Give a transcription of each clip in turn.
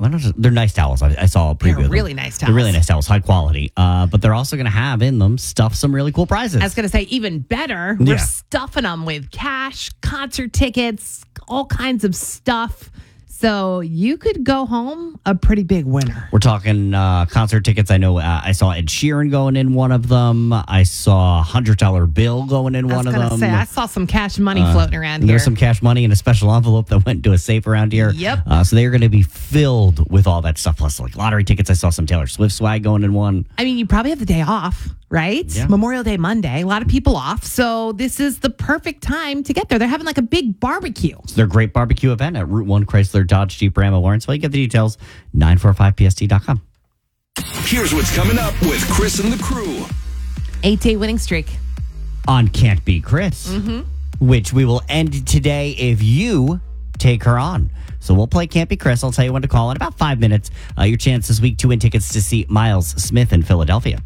They're nice towels. I saw a preview. They're really nice towels. They're really nice towels, high quality. But they're also going to have in them some really cool prizes. I was going to say, even better, we're stuffing them with cash, concert tickets, all kinds of stuff. So you could go home a pretty big winner. We're talking concert tickets. I know I saw Ed Sheeran going in one of them. I saw a $100 bill going in one of them. I saw some cash money floating around here. There's some cash money in a special envelope that went into a safe around here. Yep. So they're going to be filled with all that stuff. Plus, like lottery tickets. I saw some Taylor Swift swag going in one. I mean, you probably have the day off, right? Yeah. Memorial Day Monday. A lot of people off. So this is the perfect time to get there. They're having like a big barbecue. It's their great barbecue event at Route 1 Chrysler Dodge Jeep Ram of Lawrenceville. You get the details, 945pst.com. Here's what's coming up with Chris and the crew. 8-day winning streak. On Can't Be Chris, which we will end today if you take her on. So we'll play Can't Be Chris. I'll tell you when to call in about 5 minutes. Your chance this week to win tickets to see Miles Smith in Philadelphia.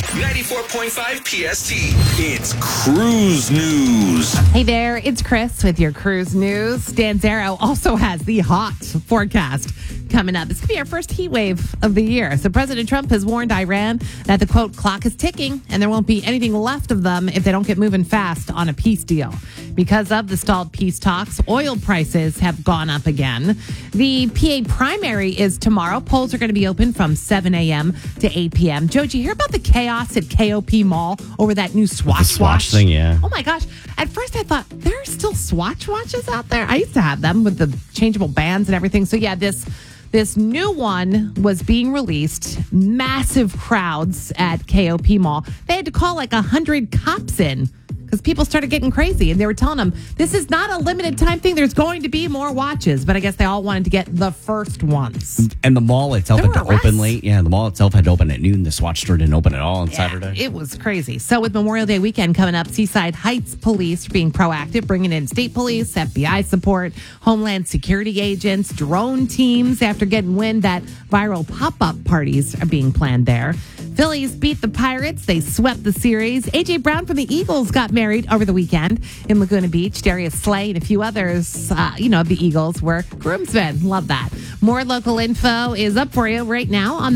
94.5 PST. It's Cruise News. Hey there, it's Chris with your Cruise News. Dan Zero also has the hot forecast coming up. This could be our first heat wave of the year. So President Trump has warned Iran that the, quote, clock is ticking and there won't be anything left of them if they don't get moving fast on a peace deal. Because of the stalled peace talks, oil prices have gone up again. The PA primary is tomorrow. Polls are going to be open from 7 a.m. to 8 p.m. Joe, did you hear about the chaos at KOP Mall over that new Swatch watch thing? Yeah. Oh my gosh. At first I thought, there are still Swatch watches out there? I used to have them with the changeable bands and everything. So yeah, this new one was being released. Massive crowds at KOP Mall. They had to call like 100 cops in because people started getting crazy. And they were telling them, this is not a limited time thing. There's going to be more watches. But I guess they all wanted to get the first ones. And the mall itself There had to were open arrests. late. Yeah, the mall itself had to open at noon. The Swatch store didn't open at all on Saturday. It was crazy. So with Memorial Day weekend coming up, Seaside Heights police are being proactive, bringing in state police, FBI support, Homeland Security agents, drone teams after getting wind that viral pop-up parties are being planned there. Phillies beat the Pirates. They swept the series. A.J. Brown from the Eagles got married over the weekend in Laguna Beach. Darius Slay and a few others, of the Eagles were groomsmen. Love that. More local info is up for you right now on the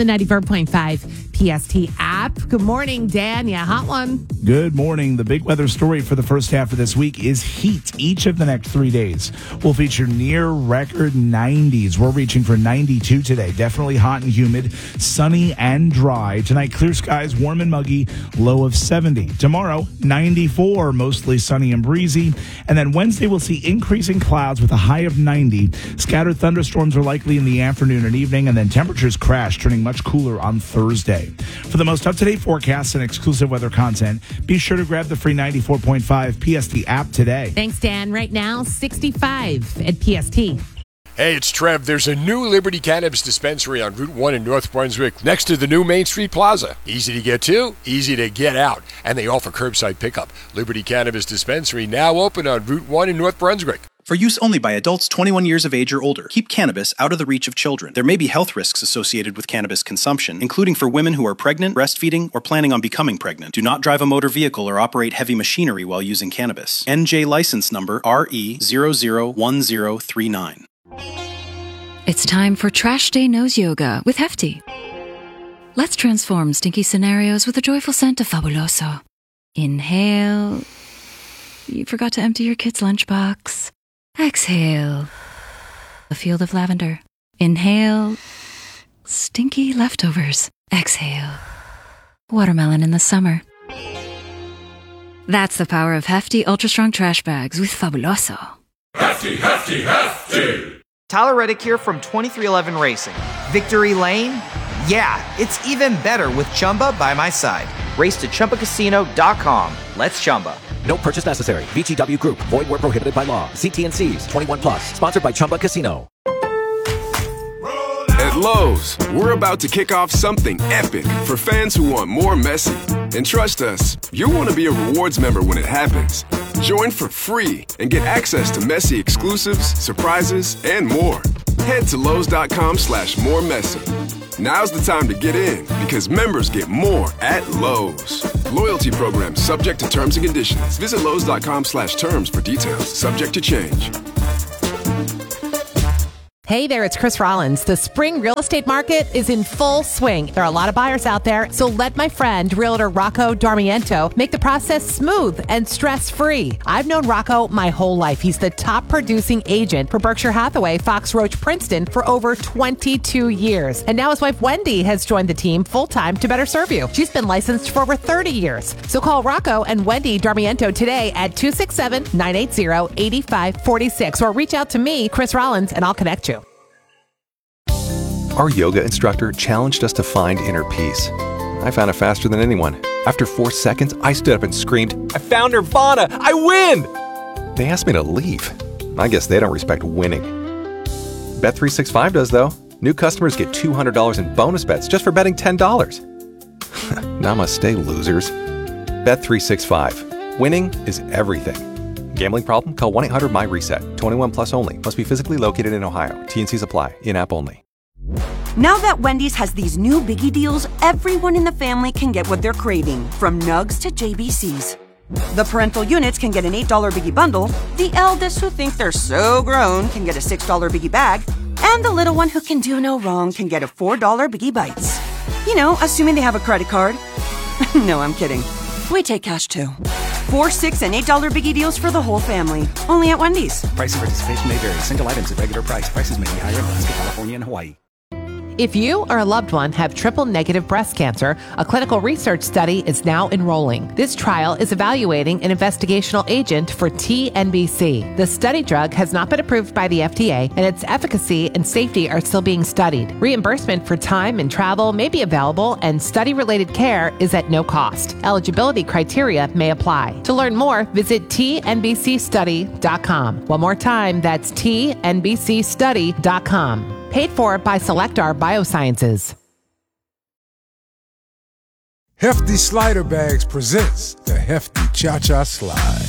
94.5 PST app. Good morning, Dan. Yeah, hot one. Good morning. The big weather story for the first half of this week is heat. Each of the next 3 days will feature near record 90s. We're reaching for 92 today. Definitely hot and humid, sunny and dry. Tonight, clear skies, warm and muggy, low of 70. Tomorrow, 94, mostly sunny and breezy. And then Wednesday, we'll see increasing clouds with a high of 90. Scattered thunderstorms are likely in the afternoon and evening, and then temperatures crash, turning much cooler on Thursday. For the most up-to-date forecasts and exclusive weather content, be sure to grab the free 94.5 PST app today. Thanks, Dan. Right now, 65 at PST. Hey, it's Trev. There's a new Liberty Cannabis dispensary on Route 1 in North Brunswick next to the new Main Street Plaza. Easy to get to, easy to get out. And they offer curbside pickup. Liberty Cannabis Dispensary now open on Route 1 in North Brunswick. For use only by adults 21 years of age or older. Keep cannabis out of the reach of children. There may be health risks associated with cannabis consumption, including for women who are pregnant, breastfeeding, or planning on becoming pregnant. Do not drive a motor vehicle or operate heavy machinery while using cannabis. NJ license number RE001039. It's time for Trash Day Nose Yoga with Hefty. Let's transform stinky scenarios with a joyful scent of Fabuloso. Inhale. You forgot to empty your kid's lunchbox. Exhale. A field of lavender. Inhale. Stinky leftovers. Exhale. Watermelon in the summer. That's the power of Hefty Ultra Strong Trash Bags with Fabuloso. Hefty, hefty, hefty. Tyler Reddick here from 2311 Racing. Victory Lane? Yeah, it's even better with Chumba by my side. Race to ChumbaCasino.com. Let's Chumba. No purchase necessary. VGW Group. Void where prohibited by law. See T&Cs. 21 plus. Sponsored by Chumba Casino. At Lowe's, we're about to kick off something epic for fans who want more Messi. And trust us, you'll want to be a rewards member when it happens. Join for free and get access to Messi exclusives, surprises, and more. Head to Lowe's.com/moremessy. Now's the time to get in because members get more at Lowe's. Loyalty program subject to terms and conditions. Visit Lowe's.com/terms for details. Subject to change. Hey there, it's Chris Rollins. The spring real estate market is in full swing. There are a lot of buyers out there, so let my friend, Realtor Rocco Darmiento, make the process smooth and stress-free. I've known Rocco my whole life. He's the top producing agent for Berkshire Hathaway, Fox Roach Princeton for over 22 years. And now his wife, Wendy, has joined the team full-time to better serve you. She's been licensed for over 30 years. So call Rocco and Wendy Darmiento today at 267-980-8546 or reach out to me, Chris Rollins, and I'll connect you. Our yoga instructor challenged us to find inner peace. I found it faster than anyone. After 4 seconds, I stood up and screamed, "I found Nirvana! I win!" They asked me to leave. I guess they don't respect winning. Bet365 does, though. New customers get $200 in bonus bets just for betting $10. Namaste, losers. Bet365. Winning is everything. Gambling problem? Call 1-800-MY-RESET. 21 plus only. Must be physically located in Ohio. T&Cs apply. In-app only. Now that Wendy's has these new Biggie deals, everyone in the family can get what they're craving, from Nugs to JBCs. The parental units can get an $8 Biggie bundle, the eldest who think they're so grown can get a $6 Biggie bag, and the little one who can do no wrong can get a $4 Biggie Bites. You know, assuming they have a credit card. No, I'm kidding. We take cash too. 4, 6, and $8 Biggie deals for the whole family. Only at Wendy's. Price and participation may vary. Single items at regular price. Prices may be higher in Alaska, California, and Hawaii. If you or a loved one have triple-negative breast cancer, a clinical research study is now enrolling. This trial is evaluating an investigational agent for TNBC. The study drug has not been approved by the FDA, and its efficacy and safety are still being studied. Reimbursement for time and travel may be available, and study-related care is at no cost. Eligibility criteria may apply. To learn more, visit tnbcstudy.com. One more time, that's tnbcstudy.com. Paid for by Selectar Biosciences. Hefty Slider Bags presents the Hefty Cha-Cha Slide.